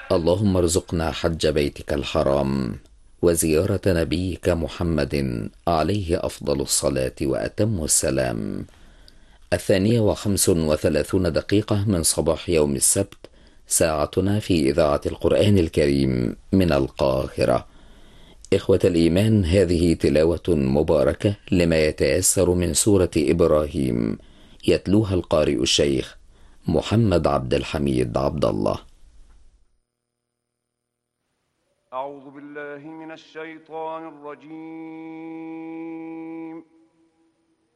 اللهم ارزقنا حج بيتك الحرام وزيارة نبيك محمد عليه أفضل الصلاة وأتم السلام. 2:35 من صباح يوم السبت، ساعتنا في إذاعة القرآن الكريم من القاهرة. إخوة الإيمان، هذه تلاوة مباركة لما يتيسر من سورة إبراهيم، يتلوها القارئ الشيخ محمد عبد الحميد عبد الله. أعوذ بالله من الشيطان الرجيم.